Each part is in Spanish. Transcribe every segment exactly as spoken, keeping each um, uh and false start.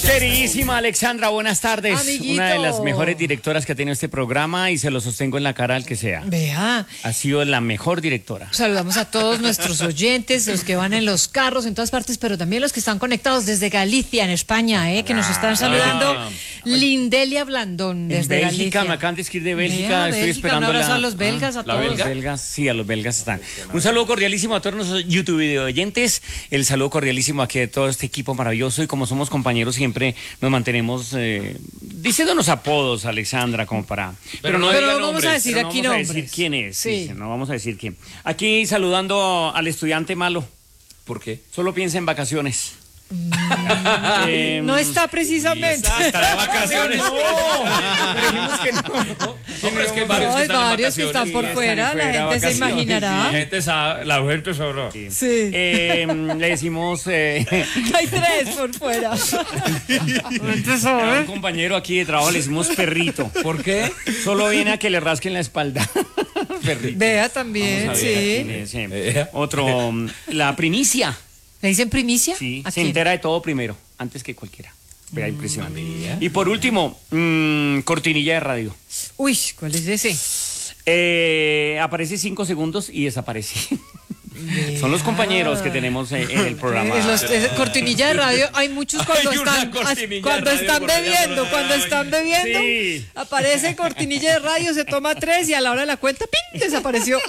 Queridísima Alexandra, buenas tardes. Amiguito. Una de las mejores directoras que ha tenido este programa y se lo sostengo en la cara al que sea. Vea, Ha sido la mejor directora. saludamos a todos nuestros oyentes, los que van en los carros, en todas partes, pero también los que están conectados desde Galicia, en España, ¿eh? que nos están saludando. Ah. Lindelia Blandón, En desde Bélgica, Galicia. me acaban de escribir de Bélgica, Vea, estoy Bélgica, esperando un abrazo la... a los belgas, a ¿La todos. belga? Los belgas, sí, a los belgas están. Un saludo cordialísimo a todos nuestros YouTube video oyentes, el saludo cordialísimo aquí de todo este equipo maravilloso y como somos compañeros siempre nos mantenemos eh, diciéndonos apodos, Alexandra, como para... Pero no diga vamos nombres, a decir pero no aquí vamos nombres. a decir quién es, Sí. sí, no vamos a decir quién. Aquí saludando al estudiante malo. ¿Por qué? Solo piensa en vacaciones. Eh, No está precisamente. Estará de vacaciones. No, pero dijimos que no. Hombre, es que hay varios No, que hay están en varios que vacaciones. están por Sí, fuera, están la fuera, gente se vacaciones, imaginará. La gente sabe, la gente sabrá. Sí. Sí. Eh, le decimos eh, Hay tres por fuera. a un compañero aquí de trabajo le decimos perrito. ¿Por qué? Solo viene a que le rasquen la espalda. Perrito. Vea también, Vamos a ver sí. quién es, eh. Vea. Otro, mm, la primicia. ¿Le dicen primicia? Sí, ¿A se quién? entera de todo primero, antes que cualquiera. Vea, impresionante. Y por último, mm, cortinilla de radio. Uy, ¿cuál es ese? Eh, aparece cinco segundos y desaparece. Son los compañeros que tenemos en, en el programa. Es los- es- cortinilla de radio, hay muchos cuando Hay una están cortinilla de cuando radio están por allá, bebiendo, por cuando allá. están bebiendo, Sí. aparece cortinilla de radio, se toma tres y a la hora de la cuenta, ¡pin! Desapareció.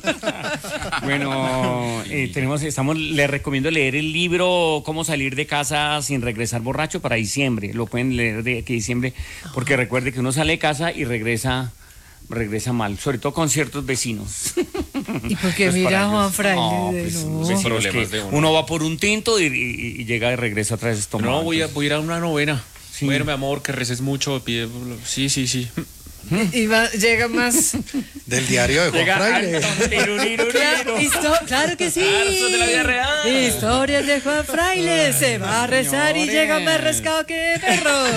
Bueno, eh, tenemos, estamos, le recomiendo leer el libro Cómo salir de casa sin regresar borracho para diciembre. Lo pueden leer de aquí a diciembre, porque recuerde que uno sale de casa y regresa, regresa mal, sobre todo con ciertos vecinos. Y porque Pues mira para a Juan ellos. Fraile, No, de- pues, no. los vecinos Problemas que de uno. uno va por un tinto y, y- y llega de regreso otra vez tomado. No, voy a, voy a ir a una novena. Sí. Bueno, mi amor, que reces mucho. Pide... Sí, sí, sí. Y va- llega más. Del diario de Juan Llega Fraile. Anton, tiruriru, Claro, histo- claro que sí. Hartos de la vida real. Historias de Juan Fraile. Se va a rezar y señores. llega más rescado que perro.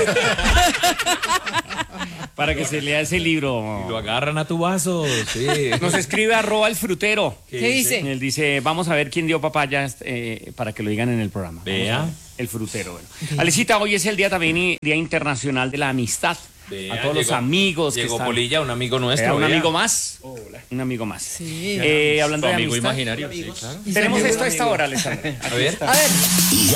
para que se lea ese libro. Lo agarran a tu vaso. Sí. Nos escribe arroba el frutero. ¿Qué dice? Él dice, vamos a ver quién dio papayas eh, para que lo digan en el programa. Vea. Vamos a ver. El frutero. Bueno. Alecita, hoy es el día también y- Día Internacional de la Amistad. Vea, a todos los llegó- amigos que Llegó están. Polilla, un amigo Eh, nuestro. un vea. amigo más. Un amigo más. Sí. Eh, hablando Tu de amigo amistad. imaginario. Sí, claro. Tenemos esto a esta hora, Alexandra. A ver. A ver. Y